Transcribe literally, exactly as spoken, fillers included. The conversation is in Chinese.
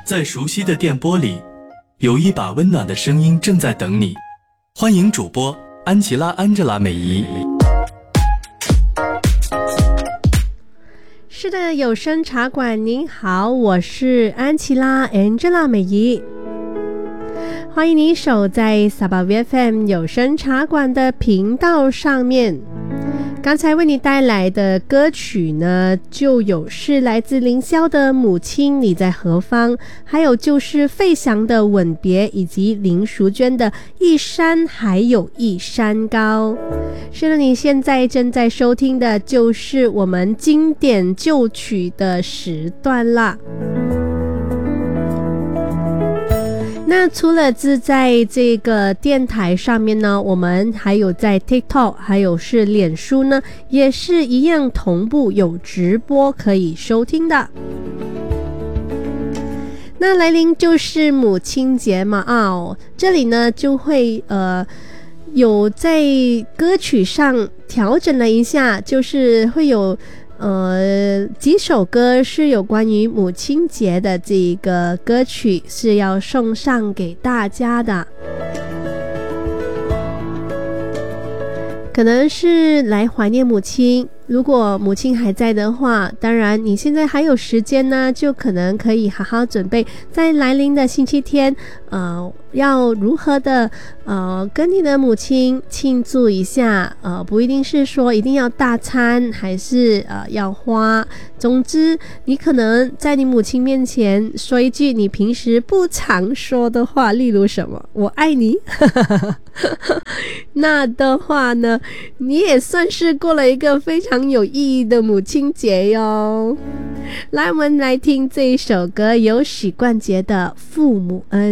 在熟悉的电波里，有一把温暖的声音正在等你。欢迎主播安琪拉安吉拉美仪。 是的，有声茶馆您好，我是安琪拉 Angela 美仪，欢迎你守在萨巴 V F M 有声茶馆的频道上面。刚才为你带来的歌曲呢，就有是来自凌霄的母亲你在何方，还有就是费翔的吻别，以及林淑娟的一山还有一山高。是的，你现在正在收听的就是我们经典旧曲的时段啦。那除了是在这个电台上面呢，我们还有在 TikTok 还有是脸书呢，也是一样同步有直播可以收听的。那来临就是母亲节嘛啊、哦，这里呢就会呃有在歌曲上调整了一下，就是会有呃，几首歌是有关于母亲节的，这个歌曲是要送上给大家的，可能是来怀念母亲。如果母亲还在的话，当然你现在还有时间呢，就可能可以好好准备在来临的星期天呃，要如何的呃跟你的母亲庆祝一下，呃不一定是说一定要大餐，还是呃要花，总之你可能在你母亲面前说一句你平时不常说的话，例如什么我爱你那的话呢，你也算是过了一个非常有意义的母亲节哟。来，我们来听这一首歌，有许冠杰的《父母恩》。